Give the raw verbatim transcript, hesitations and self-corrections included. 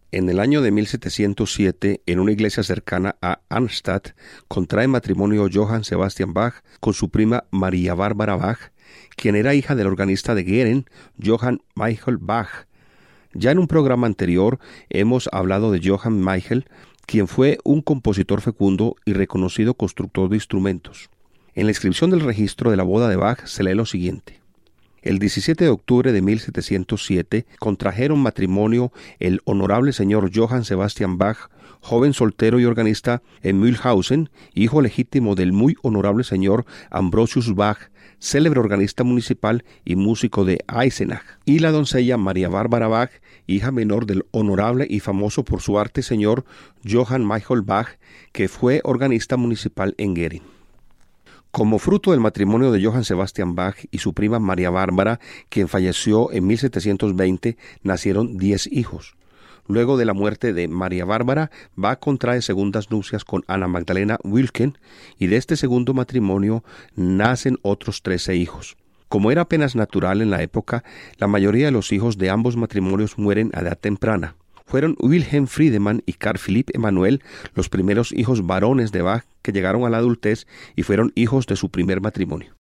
En el año de mil setecientos siete, en una iglesia cercana a Arnstadt, contrae matrimonio Johann Sebastian Bach con su prima María Bárbara Bach, quien era hija del organista de Geren, Johann Michael Bach. Ya en un programa anterior hemos hablado de Johann Michael, quien fue un compositor fecundo y reconocido constructor de instrumentos. En la inscripción del registro de la boda de Bach se lee lo siguiente: el diecisiete de octubre de mil setecientos siete contrajeron matrimonio el honorable señor Johann Sebastian Bach, joven soltero y organista en Mühlhausen, hijo legítimo del muy honorable señor Ambrosius Bach, célebre organista municipal y músico de Eisenach, y la doncella María Bárbara Bach, hija menor del honorable y famoso por su arte señor Johann Michael Bach, que fue organista municipal en Geren. Como fruto del matrimonio de Johann Sebastian Bach y su prima María Bárbara, quien falleció en mil setecientos veinte, nacieron diez hijos. Luego de la muerte de María Bárbara, Bach contrae segundas nupcias con Ana Magdalena Wilken, y de este segundo matrimonio nacen otros trece hijos. Como era apenas natural en la época, la mayoría de los hijos de ambos matrimonios mueren a edad temprana. Fueron Wilhelm Friedemann y Carl Philipp Emanuel los primeros hijos varones de Bach que llegaron a la adultez y fueron hijos de su primer matrimonio.